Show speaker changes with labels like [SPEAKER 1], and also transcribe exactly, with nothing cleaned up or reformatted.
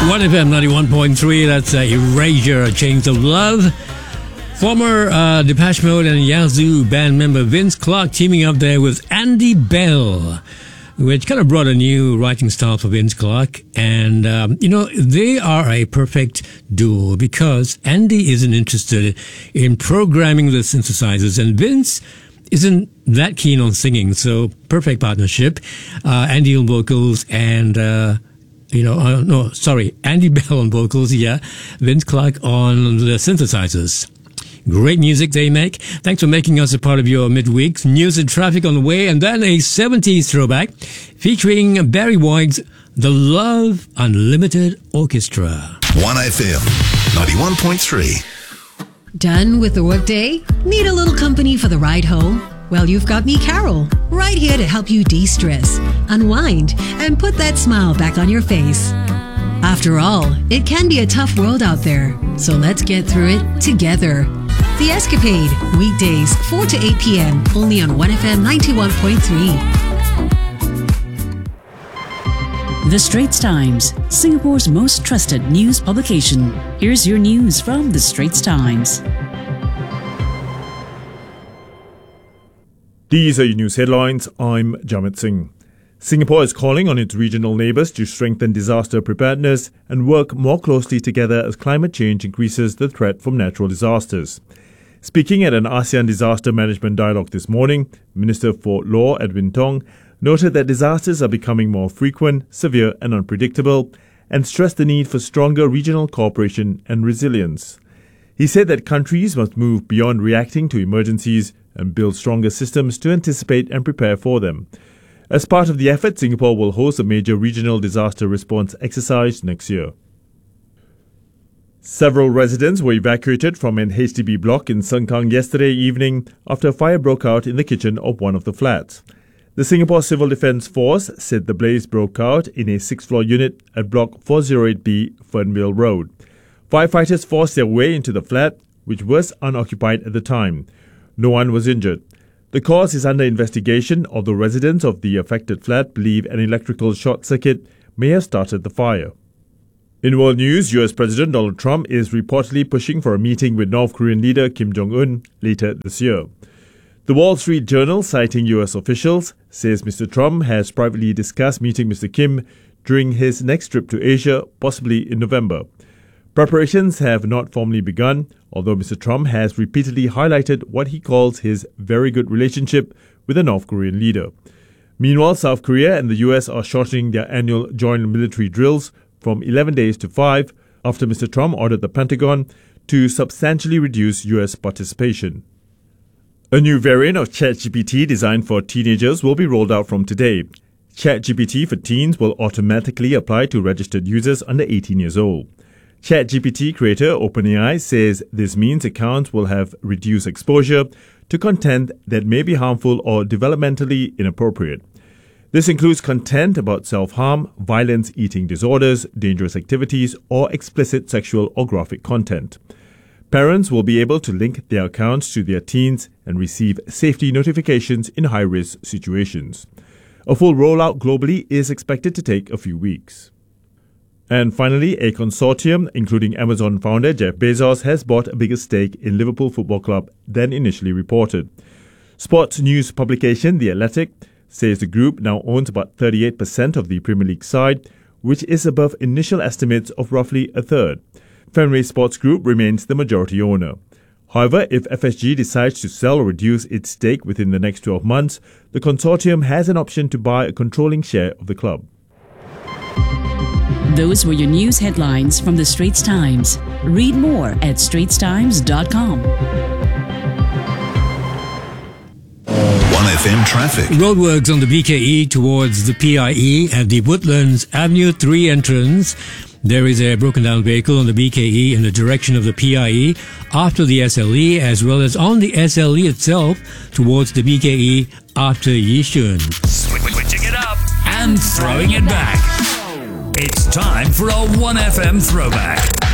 [SPEAKER 1] one F M ninety-one point three, that's uh, Erasure, Chains of Love. Former uh, Depeche Mode and Yazoo band member Vince Clarke teaming up there with Andy Bell, which kind of brought a new writing style for Vince Clarke. And, um, you know, they are a perfect duo because Andy isn't interested in programming the synthesizers and Vince isn't that keen on singing. So perfect partnership. Uh, Andy on vocals and, uh, you know, uh, no, sorry, Andy Bell on vocals, yeah. Vince Clarke on the synthesizers. Great music they make. Thanks for making us a part of your midweek. News and traffic on the way, and then a seventies throwback featuring Barry White's The Love Unlimited Orchestra.
[SPEAKER 2] one F M ninety-one point three.
[SPEAKER 3] Done with the workday? Need a little company for the ride home? Well, you've got me, Carol, right here to help you de-stress, unwind, and put that smile back on your face. After all, it can be a tough world out there, so let's get through it together. The Escapade, weekdays four to eight p.m. only on one F M ninety-one point three.
[SPEAKER 4] The Straits Times, Singapore's most trusted news publication. Here's your news from The Straits Times.
[SPEAKER 5] These are your news headlines. I'm Jamit Singh. Singapore is calling on its regional neighbours to strengthen disaster preparedness and work more closely together as climate change increases the threat from natural disasters. Speaking at an ASEAN Disaster Management Dialogue this morning, Minister for Law Edwin Tong noted that disasters are becoming more frequent, severe and unpredictable, and stressed the need for stronger regional cooperation and resilience. He said that countries must move beyond reacting to emergencies and build stronger systems to anticipate and prepare for them. As part of the effort, Singapore will host a major regional disaster response exercise next year. Several residents were evacuated from an H D B block in Sengkang yesterday evening after a fire broke out in the kitchen of one of the flats. The Singapore Civil Defence Force said the blaze broke out in a sixth-floor unit at Block four oh eight B, Fernvale Road. Firefighters forced their way into the flat, which was unoccupied at the time. No one was injured. The cause is under investigation, although residents of the affected flat believe an electrical short circuit may have started the fire. In world news, U S President Donald Trump is reportedly pushing for a meeting with North Korean leader Kim Jong-un later this year. The Wall Street Journal, citing U S officials, says Mister Trump has privately discussed meeting Mister Kim during his next trip to Asia, possibly in November. Preparations have not formally begun, although Mister Trump has repeatedly highlighted what he calls his very good relationship with the North Korean leader. Meanwhile, South Korea and the U S are shortening their annual joint military drills from eleven days to five after Mister Trump ordered the Pentagon to substantially reduce U S participation. A new variant of ChatGPT designed for teenagers will be rolled out from today. ChatGPT for teens will automatically apply to registered users under eighteen years old. ChatGPT creator OpenAI says this means accounts will have reduced exposure to content that may be harmful or developmentally inappropriate. This includes content about self-harm, violence, eating disorders, dangerous activities, or explicit sexual or graphic content. Parents will be able to link their accounts to their teens and receive safety notifications in high-risk situations. A full rollout globally is expected to take a few weeks. And finally, a consortium, including Amazon founder Jeff Bezos, has bought a bigger stake in Liverpool Football Club than initially reported. Sports news publication The Athletic says the group now owns about thirty-eight percent of the Premier League side, which is above initial estimates of roughly a third. Fenway Sports Group remains the majority owner. However, if F S G decides to sell or reduce its stake within the next twelve months, the consortium has an option to buy a controlling share of the club.
[SPEAKER 4] Those were your news headlines from The Straits Times. Read more at straits times dot com.
[SPEAKER 2] one F M traffic.
[SPEAKER 1] Roadworks on the B K E towards the P I E at the Woodlands Avenue three entrance. There is a broken down vehicle on the B K E in the direction of the P I E after the S L E, as well as on the S L E itself towards the B K E after Yishun.
[SPEAKER 6] Switching it up and throwing it back. It's time for a one F M throwback.